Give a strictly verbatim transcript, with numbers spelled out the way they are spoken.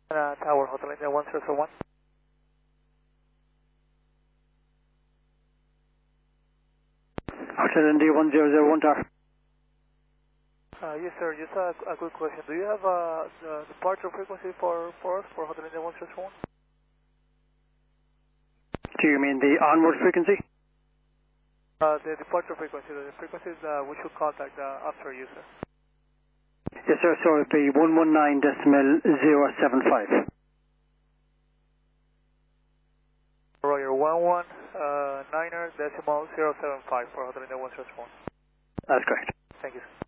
Uh, Tower Hotel India one zero zero one. Hotel India one zero zero one Tower. Uh, yes, sir. Just a, a quick question. Do you have uh, the departure frequency for, for us for Hotel India one zero zero one? Do you mean the onward frequency? Uh, the departure frequency, the frequencies uh, we should contact uh, after you, sir. Yes, sir. So it'd be one one nine decimal zero seven five. Roger, one one niner decimal zero seven five for Hotel India one zero zero one. That's correct. Thank you, sir.